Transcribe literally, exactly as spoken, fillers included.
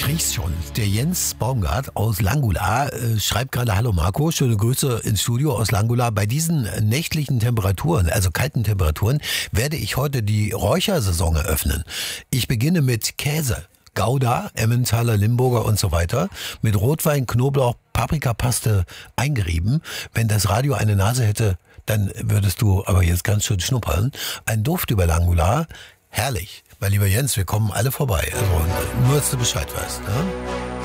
Ich riech's schon. Der Jens Baumgart aus Langula äh, schreibt gerade: Hallo Marco, schöne Grüße ins Studio aus Langula. Bei diesen nächtlichen Temperaturen, also kalten Temperaturen, werde ich heute die Räuchersaison eröffnen. Ich beginne mit Käse, Gouda, Emmentaler, Limburger und so weiter, mit Rotwein, Knoblauch, Paprikapaste eingerieben. Wenn das Radio eine Nase hätte, dann würdest du aber jetzt ganz schön schnuppern. Ein Duft über Langula, herrlich. Mein lieber Jens, wir kommen alle vorbei. Also nur, dass du Bescheid weißt. Ne?